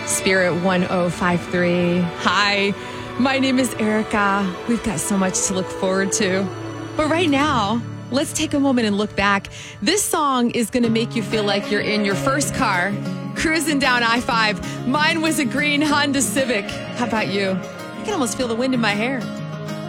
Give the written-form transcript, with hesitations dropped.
Spirit 1053. Hi, my name is Erica. We've got so much to look forward to. But right now, let's take a moment and look back. This song is going to make you feel like you're in your first car, cruising down I-5. Mine was a green Honda Civic. How about you? I can almost feel the wind in my hair.